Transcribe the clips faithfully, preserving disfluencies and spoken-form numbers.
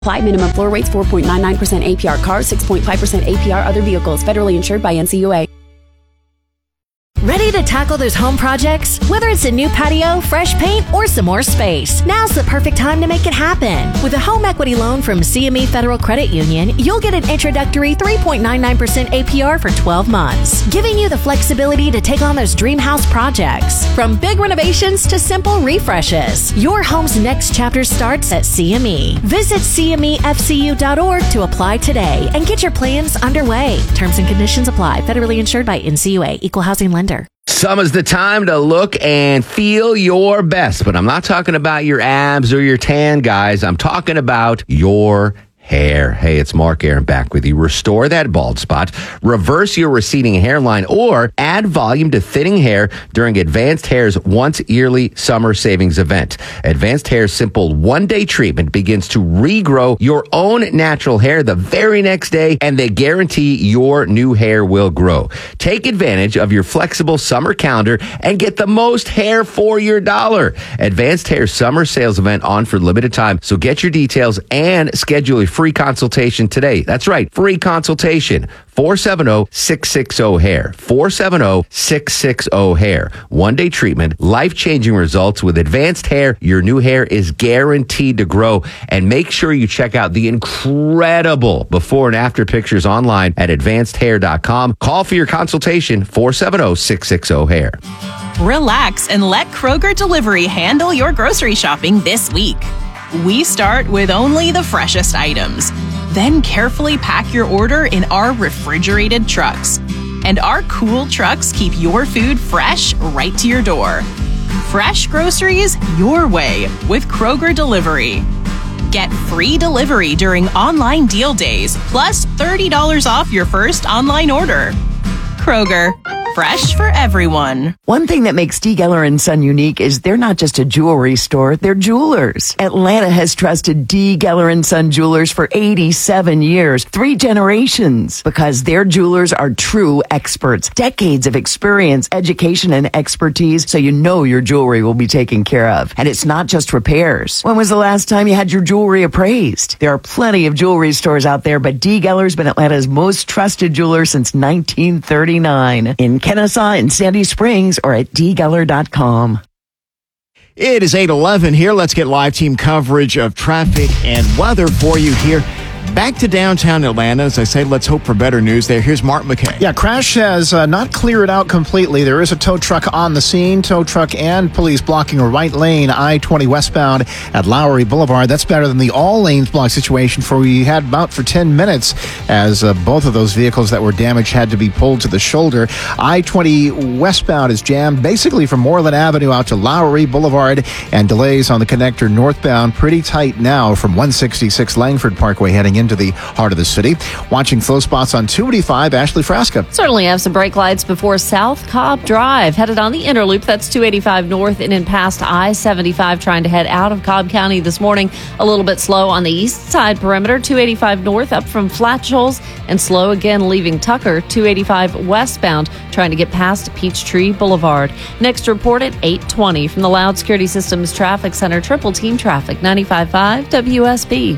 Apply minimum floor rates four point nine nine percent A P R cars, six point five percent A P R other vehicles. Federally insured by N C U A. Ready to tackle those home projects? Whether it's a new patio, fresh paint, or some more space, now's the perfect time to make it happen. With a home equity loan from C M E Federal Credit Union, you'll get an introductory three point nine nine percent A P R for twelve months, giving you the flexibility to take on those dream house projects. From big renovations to simple refreshes, your home's next chapter starts at C M E. Visit C M E F C U dot org to apply today and get your plans underway. Terms and conditions apply. Federally insured by N C U A. Equal housing lender. Summer's the time to look and feel your best, but I'm not talking about your abs or your tan, guys. I'm talking about your hair. Hey, it's Mark Aaron back with you. Restore that bald spot, reverse your receding hairline, or add volume to thinning hair during Advanced Hair's once yearly summer savings event. Advanced Hair's simple one-day treatment begins to regrow your own natural hair the very next day, and they guarantee your new hair will grow. Take advantage of your flexible summer calendar and get the most hair for your dollar. Advanced Hair's summer sales event on for limited time, so get your details and schedule a free consultation today. That's right, free consultation. four seven zero, six six zero, hair. four seven zero, six six zero, hair. One-day treatment, life-changing results with Advanced Hair. Your new hair is guaranteed to grow. And make sure you check out the incredible before and after pictures online at advanced hair dot com. Call for your consultation, four seven zero, six six zero, hair. Relax and let Kroger Delivery handle your grocery shopping this week. We start with only the freshest items, then carefully pack your order in our refrigerated trucks. And our cool trucks keep your food fresh right to your door. Fresh groceries your way with Kroger Delivery. Get free delivery during online deal days, plus thirty dollars off your first online order. Kroger, fresh for everyone. One thing that makes D. Geller and Son unique is they're not just a jewelry store, they're jewelers. Atlanta has trusted D. Geller and Son jewelers for eighty-seven years, three generations, because their jewelers are true experts. Decades of experience, education, and expertise, so you know your jewelry will be taken care of. And it's not just repairs. When was the last time you had your jewelry appraised? There are plenty of jewelry stores out there, but D. Geller's been Atlanta's most trusted jeweler since nineteen thirty-nine. In Kennesaw and Sandy Springs, or at d geller dot com. It is eight eleven here. Let's get live team coverage of traffic and weather for you here. Back to downtown Atlanta. As I say, let's hope for better news there. Here's Mark McKay. Yeah, crash has uh, not cleared out completely. There is a tow truck on the scene. Tow truck and police blocking a right lane, I twenty westbound at Lowry Boulevard. That's better than the all lanes block situation for we had about for ten minutes as uh, both of those vehicles that were damaged had to be pulled to the shoulder. I twenty westbound is jammed basically from Moreland Avenue out to Lowry Boulevard, and delays on the connector northbound pretty tight now from one sixty-six Langford Parkway heading into the heart of the city. Watching flow spots on two eighty-five, Ashley Frasca. Certainly have some brake lights before South Cobb Drive. Headed on the inner loop, that's two eighty-five north and in past I seventy-five, trying to head out of Cobb County this morning. A little bit slow on the east side perimeter, two eighty-five north up from Flat Shoals, and slow again leaving Tucker, two eighty-five westbound, trying to get past Peachtree Boulevard. Next report at eight twenty from the Loud Security Systems Traffic Center, Triple Team Traffic, ninety-five point five W S B.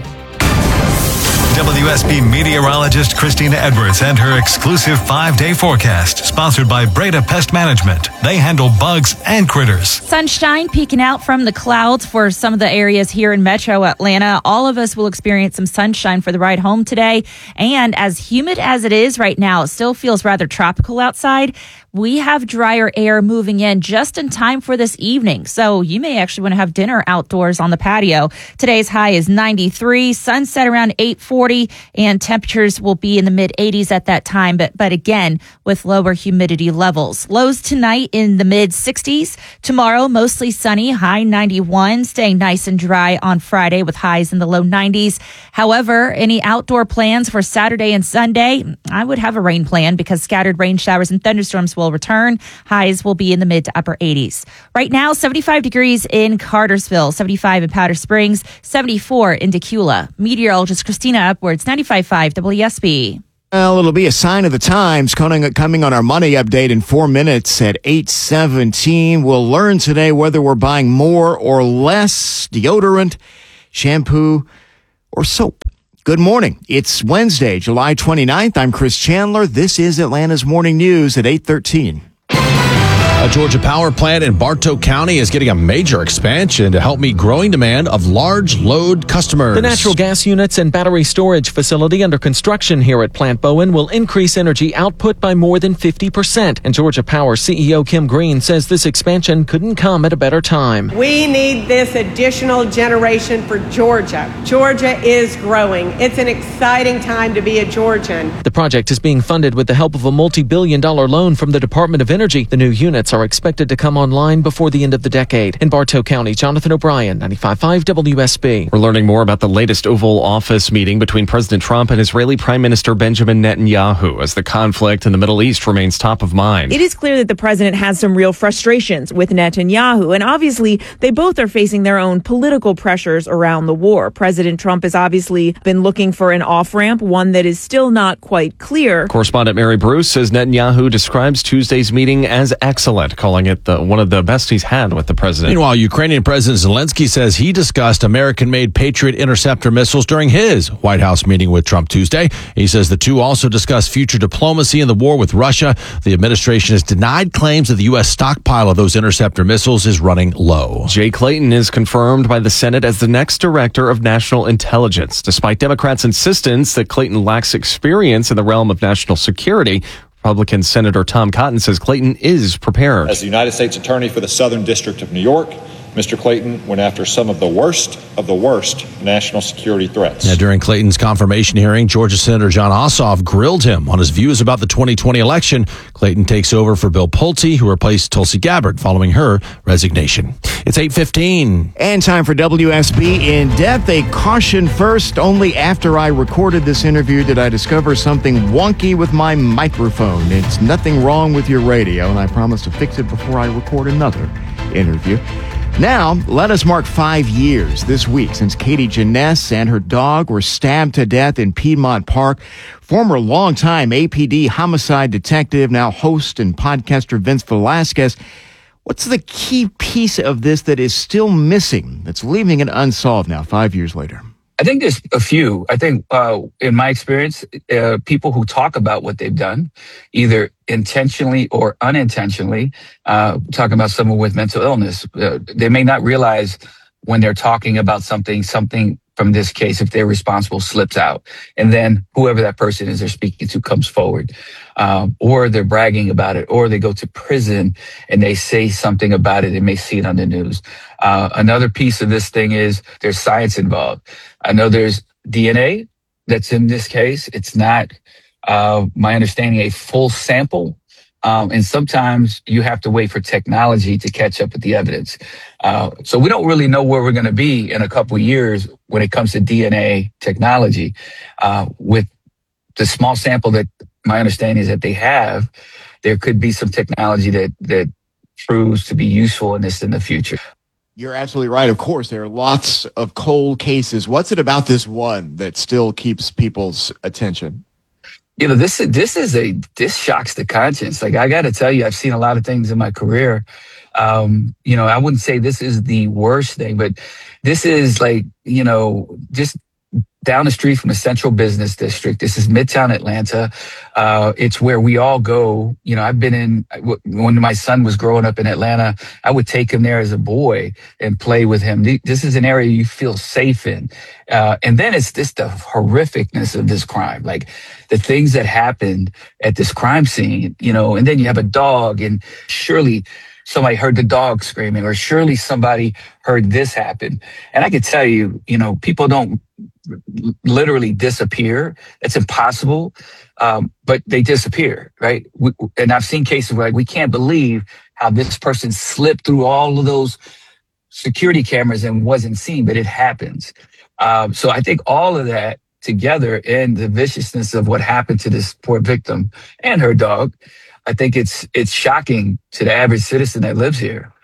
W S B meteorologist Christina Edwards and her exclusive five-day forecast, sponsored by Breda Pest Management. They handle bugs and critters. Sunshine peeking out from the clouds for some of the areas here in Metro Atlanta. All of us will experience some sunshine for the ride home today. And as humid as it is right now, it still feels rather tropical outside. We have drier air moving in just in time for this evening. So you may actually want to have dinner outdoors on the patio. Today's high is ninety-three, sunset around eight forty, and temperatures will be in the mid eighties at that time. But, but again, with lower humidity levels. Lows tonight in the mid sixties. Tomorrow, mostly sunny, high ninety-one, staying nice and dry on Friday with highs in the low nineties. However, any outdoor plans for Saturday and Sunday, I would have a rain plan because scattered rain showers and thunderstorms will return. Highs will be in the mid to upper eighties. Right now, seventy-five degrees in Cartersville, seventy-five in Powder Springs, seventy-four in Decula. Meteorologist Christina Edwards, ninety-five point five W S B. Well, it'll be a sign of the times coming on our money update in four minutes at eight seventeen. We'll learn today whether we're buying more or less deodorant, shampoo, or soap. Good morning. It's Wednesday, July twenty-ninth. I'm Chris Chandler. This is Atlanta's Morning News at eight thirteen. A Georgia power plant in Bartow County is getting a major expansion to help meet growing demand of large load customers. The natural gas units and battery storage facility under construction here at Plant Bowen will increase energy output by more than fifty percent. And Georgia Power C E O Kim Green says this expansion couldn't come at a better time. We need this additional generation for Georgia. Georgia is growing. It's an exciting time to be a Georgian. The project is being funded with the help of a multi-billion dollar loan from the Department of Energy. The new units are expected to come online before the end of the decade. In Bartow County, Jonathan O'Brien, ninety-five point five W S B. We're learning more about the latest Oval Office meeting between President Trump and Israeli Prime Minister Benjamin Netanyahu as the conflict in the Middle East remains top of mind. It is clear that the president has some real frustrations with Netanyahu, and obviously they both are facing their own political pressures around the war. President Trump has obviously been looking for an off-ramp, one that is still not quite clear. Correspondent Mary Bruce says Netanyahu describes Tuesday's meeting as excellent, calling it the, one of the best he's had with the president. Meanwhile, Ukrainian President Zelensky says he discussed American-made Patriot interceptor missiles during his White House meeting with Trump Tuesday. He says the two also discussed future diplomacy in the war with Russia. The administration has denied claims that the U S stockpile of those interceptor missiles is running low. Jay Clayton is confirmed by the Senate as the next director of national intelligence. Despite Democrats' insistence that Clayton lacks experience in the realm of national security, Republican Senator Tom Cotton says Clayton is prepared. As the United States Attorney for the Southern District of New York, Mister Clayton went after some of the worst of the worst national security threats. Now, during Clayton's confirmation hearing, Georgia Senator John Ossoff grilled him on his views about the twenty twenty election. Clayton takes over for Bill Pulte, who replaced Tulsi Gabbard following her resignation. It's eight fifteen. And time for W S B In Depth. A caution first. Only after I recorded this interview did I discover something wonky with my microphone. It's nothing wrong with your radio, and I promise to fix it before I record another interview. Now, let us mark five years this week since Katie Janess and her dog were stabbed to death in Piedmont Park. Former longtime A P D homicide detective, now host and podcaster Vince Velasquez. What's the key piece of this that is still missing, that's leaving it unsolved now, five years later? I think there's a few. I think, uh, in my experience, uh, people who talk about what they've done, either intentionally or unintentionally, uh, talking about someone with mental illness, uh, they may not realize when they're talking about something, something from this case, if they're responsible, slips out. And then whoever that person is they're speaking to comes forward. Um, or they're bragging about it, or they go to prison and they say something about it and may see it on the news. Uh, another piece of this thing is there's science involved. I know there's D N A that's in this case. It's not, uh, my understanding, a full sample. Um, and sometimes you have to wait for technology to catch up with the evidence. Uh, so we don't really know where we're going to be in a couple of years when it comes to D N A technology. Uh, with the small sample that my understanding is that they have, there could be some technology that, that proves to be useful in this in the future. You're absolutely right. Of course, there are lots of cold cases. What's it about this one that still keeps people's attention? You know, this, this is a, this shocks the conscience. Like, I got to tell you, I've seen a lot of things in my career. Um, you know, I wouldn't say this is the worst thing, but this is like, you know, just down the street from the central business district. This is Midtown Atlanta. Uh, it's where we all go. You know, I've been in, when my son was growing up in Atlanta, I would take him there as a boy and play with him. This is an area you feel safe in. Uh, and then it's just the horrificness of this crime, like the things that happened at this crime scene, you know, and then you have a dog, and surely somebody heard the dog screaming, or surely somebody heard this happen. And I could tell you, you know, people don't literally disappear. It's impossible. Um, but they disappear, right? We, and I've seen cases where like, we can't believe how this person slipped through all of those security cameras and wasn't seen, but it happens. Um, so I think all of that together and the viciousness of what happened to this poor victim and her dog, I think it's it's shocking to the average citizen that lives here.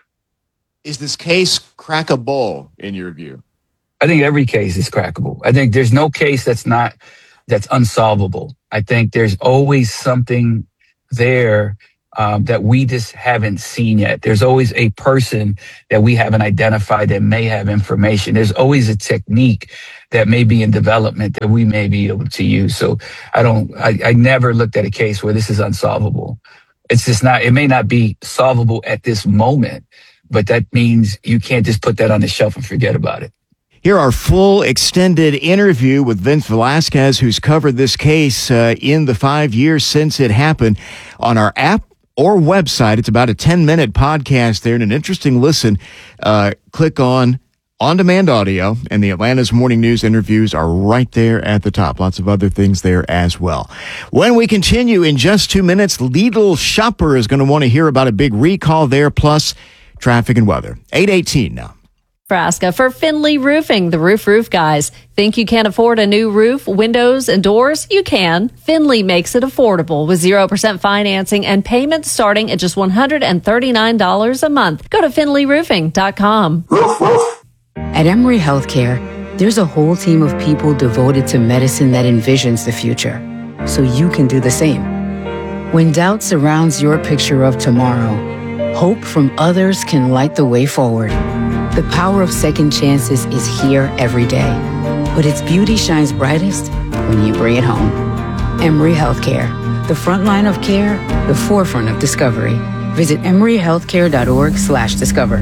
Is this case crackable in your view? I think every case is crackable. I think there's no case that's not, that's unsolvable. I think there's always something there um, that we just haven't seen yet. There's always a person that we haven't identified that may have information. There's always a technique that may be in development that we may be able to use. So I don't, I, I never looked at a case where this is unsolvable. It's just not, it may not be solvable at this moment, but that means you can't just put that on the shelf and forget about it. Here, our full extended interview with Vince Velasquez, who's covered this case uh, in the five years since it happened, on our app or website. It's about a ten-minute podcast there and an interesting listen. Uh, click on on-demand audio, and the Atlanta's Morning News interviews are right there at the top. Lots of other things there as well. When we continue in just two minutes, Lidl shopper is going to want to hear about a big recall there, plus traffic and weather. eight eighteen now. Nebraska for Finley Roofing, the roof roof guys. Think you can't afford a new roof, windows, and doors? You can. Finley makes it affordable with zero percent financing and payments starting at just one hundred thirty-nine dollars a month. Go to finley roofing dot com. At Emory Healthcare, there's a whole team of people devoted to medicine that envisions the future, so you can do the same. When doubt surrounds your picture of tomorrow, hope from others can light the way forward. The power of second chances is here every day, but its beauty shines brightest when you bring it home. Emory Healthcare, the front line of care, the forefront of discovery. Visit emory healthcare dot org slash discover.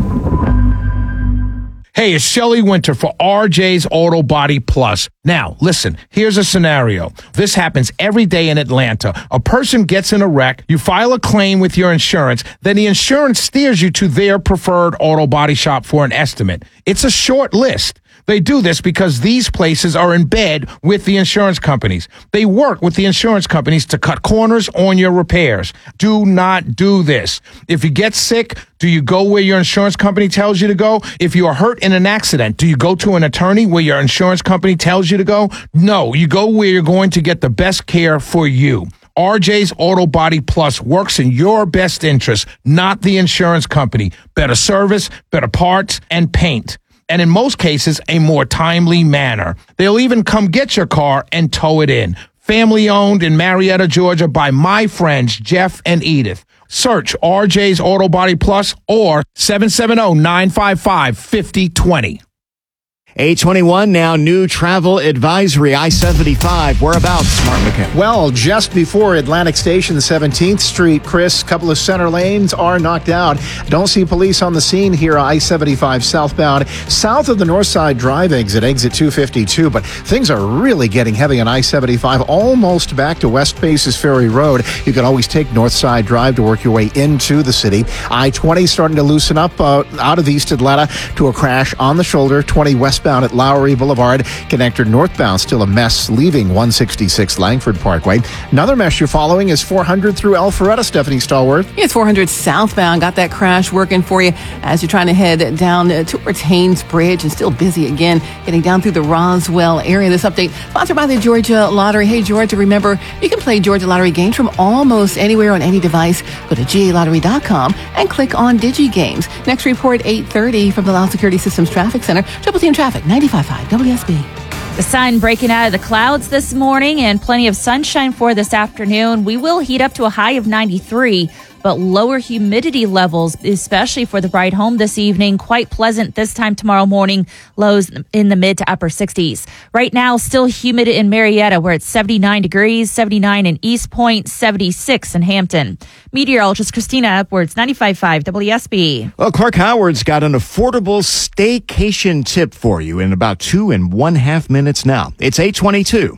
Hey, it's Shelley Winter for R J's Auto Body Plus. Now, listen, here's a scenario. This happens every day in Atlanta. A person gets in a wreck, you file a claim with your insurance, then the insurance steers you to their preferred auto body shop for an estimate. It's a short list. They do this because these places are in bed with the insurance companies. They work with the insurance companies to cut corners on your repairs. Do not do this. If you get sick, do you go where your insurance company tells you to go? If you are hurt in an accident, do you go to an attorney where your insurance company tells you to go? No, you go where you're going to get the best care for you. R J's Auto Body Plus works in your best interest, not the insurance company. Better service, better parts, and paint. And in most cases, a more timely manner. They'll even come get your car and tow it in. Family owned in Marietta, Georgia by my friends Jeff and Edith. Search R J's Auto Body Plus or seven seven zero, nine five five, five zero two zero. eight twenty-one now, new travel advisory, I seventy-five. Whereabouts, Mark McKay? Well, just before Atlantic Station, seventeenth Street, Chris, a couple of center lanes are knocked out. Don't see police on the scene here, I seventy-five southbound, south of the Northside Drive exit, exit two fifty-two. But things are really getting heavy on I seventy-five, almost back to West Paces Ferry Road. You can always take Northside Drive to work your way into the city. I twenty starting to loosen up uh, out of East Atlanta to a crash on the shoulder, twenty westbound at Lowry Boulevard. Connector northbound, still a mess leaving one sixty-six Langford Parkway. Another mess you're following is four hundred through Alpharetta, Stephanie Stallworth. It's four hundred southbound. Got that crash working for you as you're trying to head down towards Haynes Bridge, and still busy again getting down through the Roswell area. This update sponsored by the Georgia Lottery. Hey, Georgia, remember, you can play Georgia Lottery games from almost anywhere on any device. Go to G A lottery dot com and click on Digi Games. Next report, eight thirty from the Loud Security Systems Traffic Center. Triple T in traffic, ninety-five point five W S B. The sun breaking out of the clouds this morning and plenty of sunshine for this afternoon. We will heat up to a high of ninety-three, but lower humidity levels, especially for the ride home this evening. Quite pleasant this time tomorrow morning. Lows in the mid to upper sixties. Right now, still humid in Marietta, where it's seventy-nine degrees, seventy-nine in East Point, seventy-six in Hampton. Meteorologist Christina Edwards, ninety-five point five W S B. Well, Clark Howard's got an affordable staycation tip for you in about two and one half minutes now. It's eight twenty-two.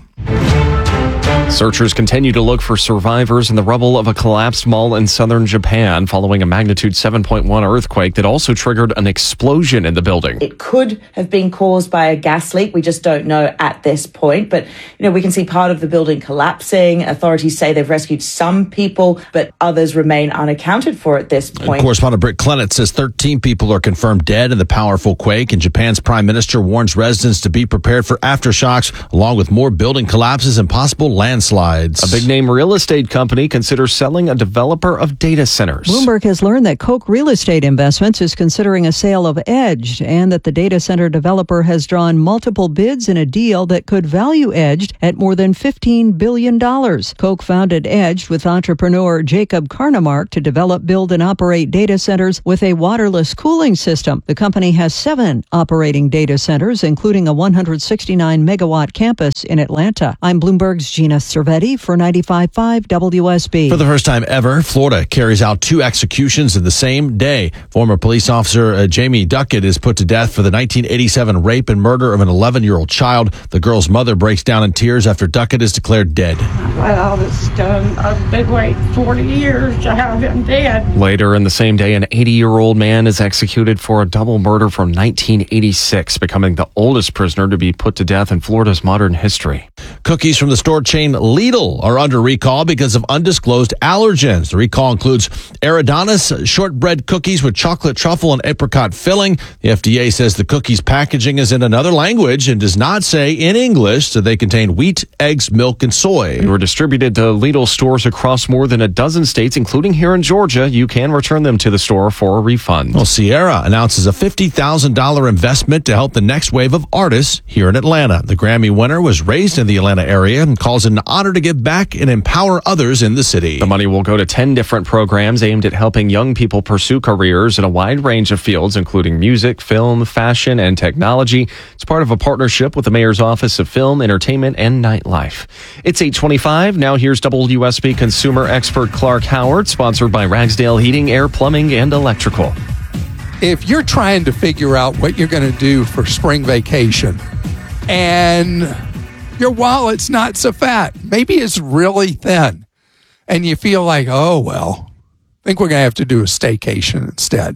Searchers continue to look for survivors in the rubble of a collapsed mall in southern Japan following a magnitude seven point one earthquake that also triggered an explosion in the building. It could have been caused by a gas leak. We just don't know at this point. But, you know, we can see part of the building collapsing. Authorities say they've rescued some people, but others remain unaccounted for at this point. Correspondent Britt Clennett says thirteen people are confirmed dead in the powerful quake, and Japan's prime minister warns residents to be prepared for aftershocks, along with more building collapses and possible land landslides. A big name real estate company considers selling a developer of data centers. Bloomberg has learned that Koch Real Estate Investments is considering a sale of Edged, and that the data center developer has drawn multiple bids in a deal that could value Edged at more than fifteen billion dollars. Koch founded Edged with entrepreneur Jacob Karnamark to develop, build, and operate data centers with a waterless cooling system. The company has seven operating data centers, including a one hundred sixty-nine megawatt campus in Atlanta. I'm Bloomberg's Gina Cervetti for ninety-five point five W S B. For the first time ever, Florida carries out two executions in the same day. Former police officer uh, Jamie Duckett is put to death for the nineteen eighty-seven rape and murder of an eleven-year-old child. The girl's mother breaks down in tears after Duckett is declared dead. Well, all this done. I've been waiting forty years to have him dead. Later in the same day, an eighty-year-old man is executed for a double murder from nineteen eighty-six, becoming the oldest prisoner to be put to death in Florida's modern history. Cookies from the store chain Lidl are under recall because of undisclosed allergens. The recall includes Eridanus shortbread cookies with chocolate truffle and apricot filling. The F D A says the cookies' packaging is in another language and does not say in English that they contain wheat, eggs, milk, and soy. They were distributed to Lidl stores across more than a dozen states, including here in Georgia. You can return them to the store for a refund. Well, Sierra announces a fifty thousand dollars investment to help the next wave of artists here in Atlanta. The Grammy winner was raised in the Atlanta area and calls it an honor to give back and empower others in the city. The money will go to ten different programs aimed at helping young people pursue careers in a wide range of fields, including music, film, fashion, and technology. It's part of a partnership with the Mayor's Office of Film, Entertainment, and Nightlife. It's eight twenty-five. Now here's W S B consumer expert Clark Howard, sponsored by Ragsdale Heating, Air, Plumbing, and Electrical. If you're trying to figure out what you're going to do for spring vacation and your wallet's not so fat, maybe it's really thin, and you feel like, oh, well, I think we're going to have to do a staycation instead.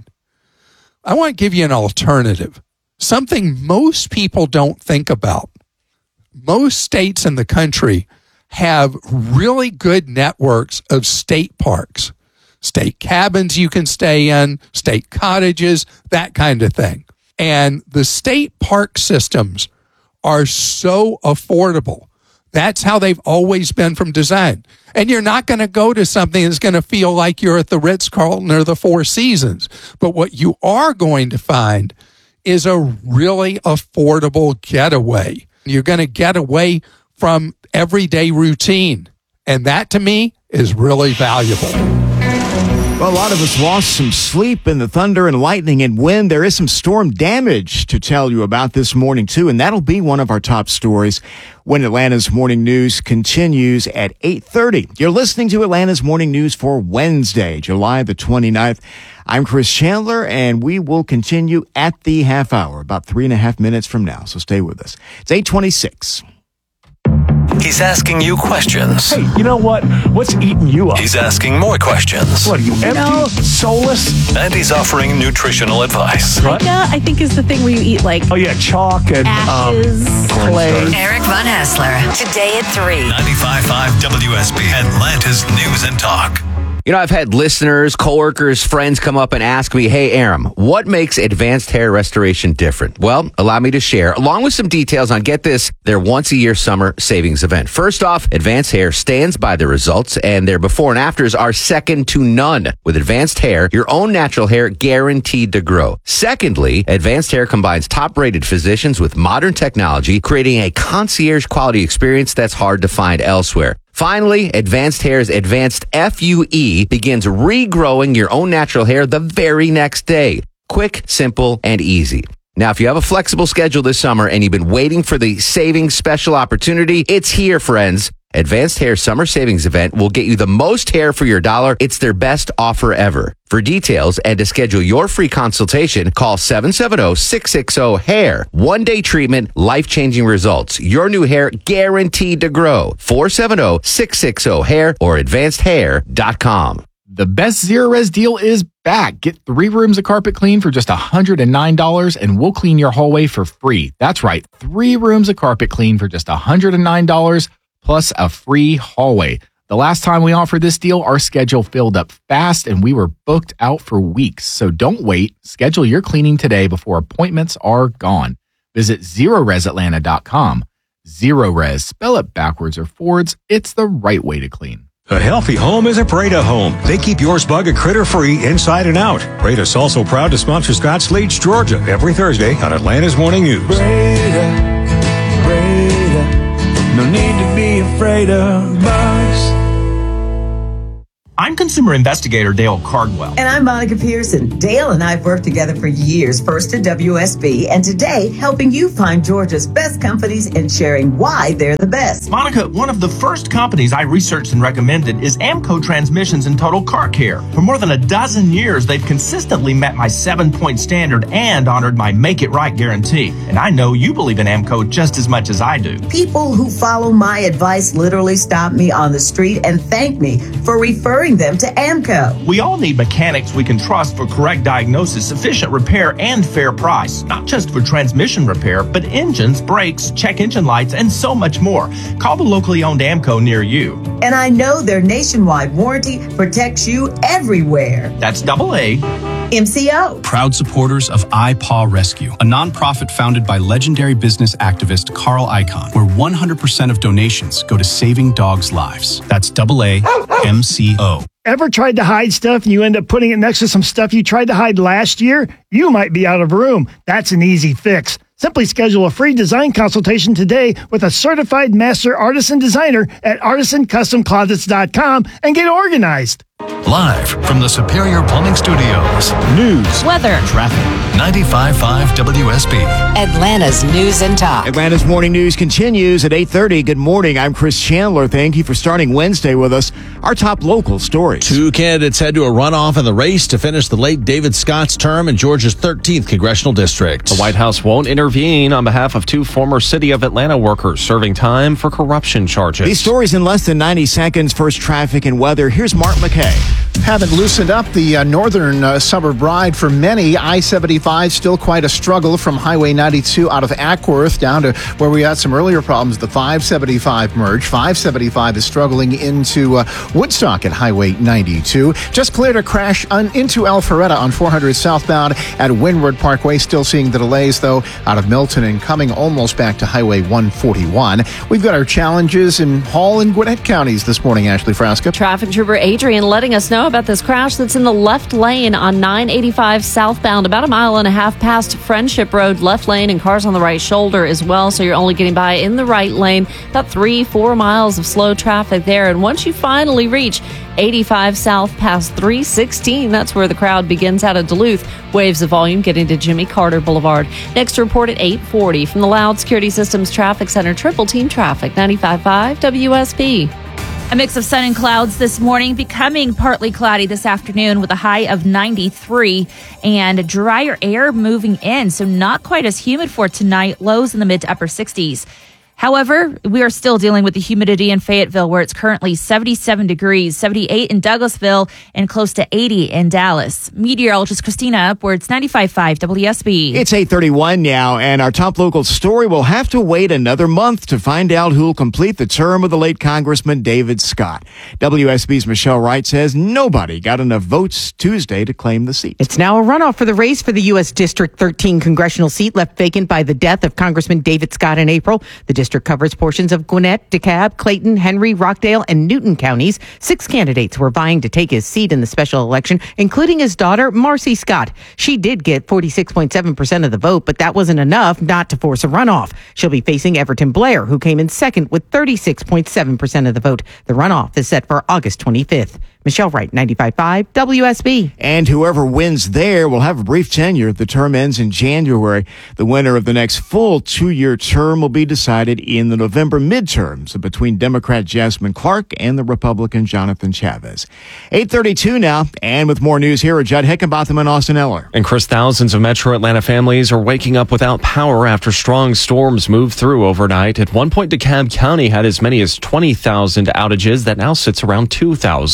I want to give you an alternative, something most people don't think about. Most states in the country have really good networks of state parks, state cabins you can stay in, state cottages, that kind of thing. And the state park systems are so affordable. That's how they've always been from design. And you're not going to go to something that's going to feel like you're at the Ritz-Carlton or the Four Seasons. But what you are going to find is a really affordable getaway. You're going to get away from everyday routine. And that, to me, is really valuable. Well, a lot of us lost some sleep in the thunder and lightning and wind. There is some storm damage to tell you about this morning, too, and that'll be one of our top stories when Atlanta's Morning News continues at eight thirty. You're listening to Atlanta's Morning News for Wednesday, July the twenty-ninth. I'm Chris Chandler, and we will continue at the half hour, about three and a half minutes from now, so stay with us. It's eight twenty-six. He's asking you questions. Hey, you know what? What's eating you up? He's asking more questions. What are you, empty? No. Soulless? And he's offering nutritional advice. What? I think is the thing where you eat like oh yeah, chalk and ashes, um, clay. Eric Von Hassler today at three. ninety-five point five W S B, Atlanta's News and Talk. You know, I've had listeners, coworkers, friends come up and ask me, hey, Aram, what makes advanced hair restoration different? Well, allow me to share, along with some details on, get this, their once-a-year summer savings event. First off, Advanced Hair stands by the results, and their before and afters are second to none. With Advanced Hair, your own natural hair guaranteed to grow. Secondly, Advanced Hair combines top-rated physicians with modern technology, creating a concierge-quality experience that's hard to find elsewhere. Finally, Advanced Hair's Advanced F U E begins regrowing your own natural hair the very next day. Quick, simple, and easy. Now, if you have a flexible schedule this summer and you've been waiting for the savings special opportunity, it's here, friends. Advanced Hair Summer Savings Event will get you the most hair for your dollar. It's their best offer ever. For details and to schedule your free consultation, call seven seven zero, six six zero, hair. One-day treatment, life-changing results. Your new hair guaranteed to grow. four seven zero, six six zero, hair or advanced hair dot com. The best Zerorez deal is back. Get three rooms of carpet clean for just one hundred nine dollars and we'll clean your hallway for free. That's right, three rooms of carpet clean for just one hundred nine dollars plus a free hallway. The last time we offered this deal, our schedule filled up fast and we were booked out for weeks. So don't wait. Schedule your cleaning today before appointments are gone. Visit Zerorez Atlanta dot com. Zero Res. Spell it backwards or forwards. It's the right way to clean. A healthy home is a Breda home. They keep yours bug and critter free inside and out. Breda's also proud to sponsor Scott's Leach, Georgia, every Thursday on Atlanta's Morning News. Breda, Breda, no need to be afraid of bugs. I'm consumer investigator Dale Cardwell. And I'm Monica Pearson. Dale and I have worked together for years, first at W S B, and today helping you find Georgia's best companies and sharing why they're the best. Monica, one of the first companies I researched and recommended is Amco Transmissions and Total Car Care. For more than a dozen years, they've consistently met my seven-point standard and honored my Make It Right guarantee. And I know you believe in Amco just as much as I do. People who follow my advice literally stop me on the street and thank me for referring them to Amco. We all need mechanics we can trust for correct diagnosis, efficient repair, and fair price. Not just for transmission repair, but engines, brakes, check engine lights, and so much more. Call the locally owned Amco near you. And I know their nationwide warranty protects you everywhere. That's double A. M C O. Proud supporters of iPaw Rescue, a nonprofit founded by legendary business activist Carl Icahn, where one hundred percent of donations go to saving dogs' lives. That's double A M C O. Ever tried to hide stuff and you end up putting it next to some stuff you tried to hide last year? You might be out of room. That's an easy fix. Simply schedule a free design consultation today with a certified master artisan designer at artisan custom closets dot com and get organized. Live from the Superior Plumbing Studios. News. Weather. Traffic. ninety-five point five W S B. Atlanta's News and Talk. Atlanta's Morning News continues at eight thirty. Good morning. I'm Chris Chandler. Thank you for starting Wednesday with us. Our top local stories. Two candidates head to a runoff in the race to finish the late David Scott's term in Georgia's thirteenth congressional district. The White House won't intervene on behalf of two former City of Atlanta workers serving time for corruption charges. These stories in less than ninety seconds. First, traffic and weather. Here's Mark McKay. Haven't loosened up the uh, northern uh, suburb ride for many. I seventy-five still quite a struggle from Highway ninety-two out of Ackworth down to where we had some earlier problems, the five seventy-five merge. five seventy-five is struggling into uh, Woodstock at Highway ninety-two. Just cleared a crash on, into Alpharetta on four hundred southbound at Windward Parkway. Still seeing the delays, though, out of Milton and coming almost back to Highway one forty-one. We've got our challenges in Hall and Gwinnett counties this morning, Ashley Frasca. Traffic trooper Adrian letting us know about this crash that's in the left lane on nine eighty-five southbound, about a mile and a half past Friendship Road, left lane, and cars on the right shoulder as well. So you're only getting by in the right lane. About three, four miles of slow traffic there. And once you finally reach eighty-five south past three sixteen, that's where the crowd begins out of Duluth. Waves of volume getting to Jimmy Carter Boulevard. Next report at eight forty from the Loud Security Systems Traffic Center. Triple Team Traffic, ninety-five point five W S B. A mix of sun and clouds this morning, becoming partly cloudy this afternoon with a high of ninety-three, and drier air moving in, so not quite as humid for tonight. Lows in the mid to upper sixties. However, we are still dealing with the humidity in Fayetteville, where it's currently seventy-seven degrees, seventy-eight in Douglasville, and close to eighty in Dallas. Meteorologist Christina Upwards, ninety-five point five W S B. It's eight thirty-one now, and our top local story will have to wait another month to find out who will complete the term of the late Congressman David Scott. W S B's Michelle Wright says nobody got enough votes Tuesday to claim the seat. It's now a runoff for the race for the U S District thirteen congressional seat left vacant by the death of Congressman David Scott in April. The district covers portions of Gwinnett, DeKalb, Clayton, Henry, Rockdale, and Newton counties. Six candidates were vying to take his seat in the special election, including his daughter, Marcy Scott. She did get forty-six point seven percent of the vote, but that wasn't enough not to force a runoff. She'll be facing Everton Blair, who came in second with thirty-six point seven percent of the vote. The runoff is set for August twenty-fifth. Michelle Wright, ninety-five point five W S B. And whoever wins there will have a brief tenure. The term ends in January. The winner of the next full two-year term will be decided in the November midterms between Democrat Jasmine Clark and the Republican Jonathan Chavez. eight thirty-two now, and with more news here are Judd Hickenbotham and Austin Eller. And Chris, thousands of Metro Atlanta families are waking up without power after strong storms moved through overnight. At one point, DeKalb County had as many as twenty thousand outages. That now sits around two thousand. Uh, yeah,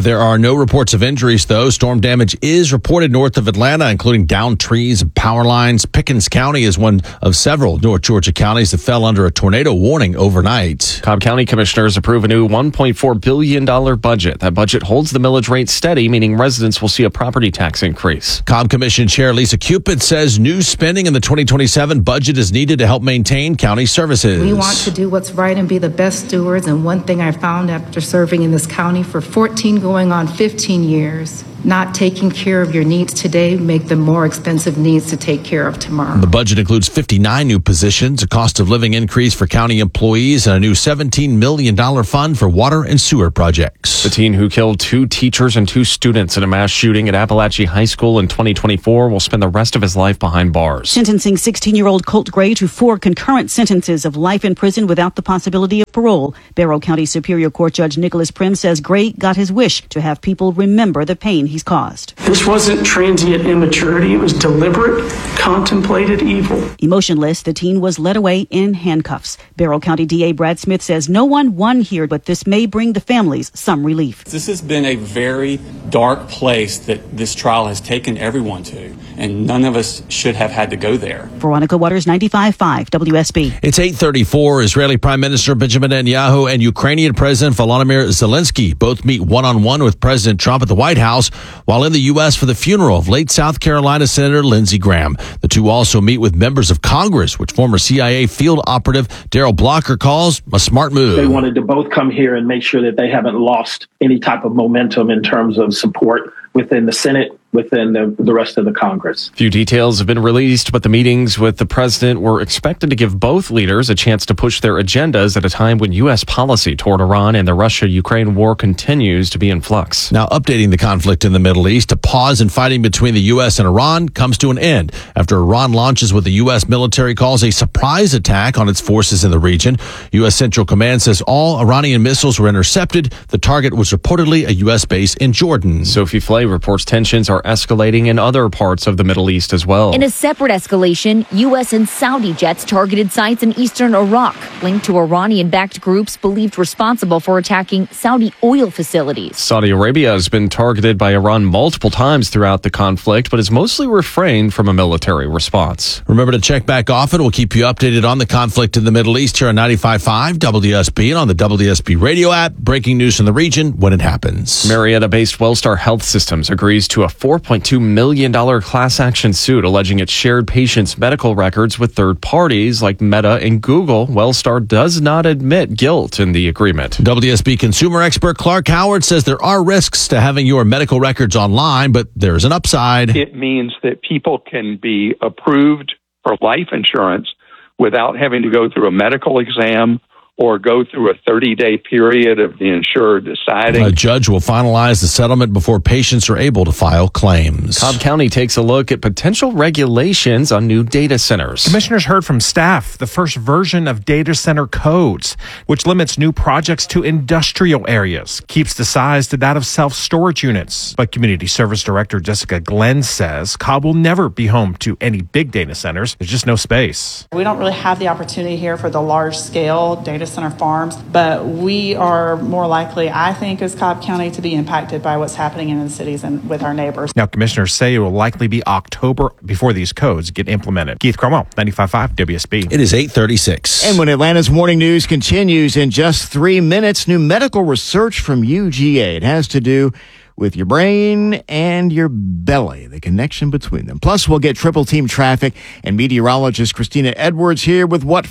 There are no reports of injuries, though. Storm damage is reported north of Atlanta, including downed trees and power lines. Pickens County is one of several North Georgia counties that fell under a tornado warning overnight. Cobb County commissioners approve a new one point four billion dollars budget. That budget holds the millage rate steady, meaning residents will see a property tax increase. Cobb Commission Chair Lisa Cupid says new spending in the twenty twenty-seven budget is needed to help maintain county services. We want to do what's right and be the best stewards. And one thing I found after serving in this county for fourteen going on fifteen years, not taking care of your needs today make them more expensive needs to take care of tomorrow. The budget includes fifty-nine new positions, a cost of living increase for county employees, and a new seventeen million dollars fund for water and sewer projects. The teen who killed two teachers and two students in a mass shooting at Appalachia High School in twenty twenty-four will spend the rest of his life behind bars. Sentencing sixteen-year-old Colt Gray to four concurrent sentences of life in prison without the possibility of parole. Barrow County Superior Court Judge Nicholas Prim says Gray got his wish to have people remember the pain he's caused. This wasn't transient immaturity. It was deliberate, contemplated evil. Emotionless, the teen was led away in handcuffs. Barrow County D A Brad Smith says no one won here, but this may bring the families some relief. This has been a very dark place that this trial has taken everyone to, and none of us should have had to go there. Veronica Waters, ninety-five point five W S B. It's eight thirty-four. Israeli Prime Minister Benjamin Netanyahu and Ukrainian President Volodymyr Zelensky both meet one-on-one with President Trump at the White House while in the U S for the funeral of late South Carolina Senator Lindsey Graham. The two also meet with members of Congress, which former C I A field operative Daryl Blocker calls a smart move. They wanted to both come here and make sure that they haven't lost any type of momentum in terms of support within the Senate, within the, the rest of the Congress. Few details have been released, but the meetings with the president were expected to give both leaders a chance to push their agendas at a time when U S policy toward Iran and the Russia-Ukraine war continues to be in flux. Now, updating the conflict in the Middle East, a pause in fighting between the U S and Iran comes to an end after Iran launches what the U S military calls a surprise attack on its forces in the region. U S Central Command says all Iranian missiles were intercepted. The target was reportedly a U S base in Jordan. Sophie Flay reports tensions are escalating in other parts of the Middle East as well. In a separate escalation, U S and Saudi jets targeted sites in eastern Iraq, linked to Iranian-backed groups believed responsible for attacking Saudi oil facilities. Saudi Arabia has been targeted by Iran multiple times throughout the conflict, but has mostly refrained from a military response. Remember to check back often. We'll keep you updated on the conflict in the Middle East here on ninety-five point five W S B and on the W S B radio app. Breaking news from the region when it happens. Marietta-based Wellstar Health Systems agrees to a four point two million dollars class action suit alleging it shared patients' medical records with third parties like Meta and Google. Wellstar does not admit guilt in the agreement. W S B consumer expert Clark Howard says there are risks to having your medical records online, but there's an upside. It means that people can be approved for life insurance without having to go through a medical exam or go through a thirty-day period of the insurer deciding. A judge will finalize the settlement before patients are able to file claims. Cobb County takes a look at potential regulations on new data centers. Commissioners heard from staff the first version of data center codes, which limits new projects to industrial areas, keeps the size to that of self-storage units. But Community Service Director Jessica Glenn says Cobb will never be home to any big data centers. There's just no space. We don't really have the opportunity here for the large-scale data center farms, but we are more likely, I think, as Cobb County to be impacted by what's happening in the cities and with our neighbors. Now, commissioners say it will likely be October before these codes get implemented. Keith Cromwell, ninety-five point five W S B. It is eight thirty-six. And when Atlanta's morning news continues in just three minutes, new medical research from U G A. It has to do with your brain and your belly, the connection between them. Plus, we'll get triple team traffic and meteorologist Christina Edwards here with what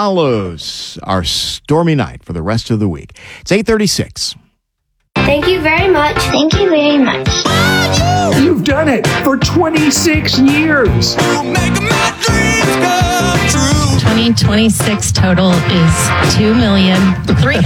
follows our stormy night for the rest of the week. It's eight thirty-six. Thank you very much. Thank you very much. You've done it for twenty-six years. twenty twenty-six total is two million three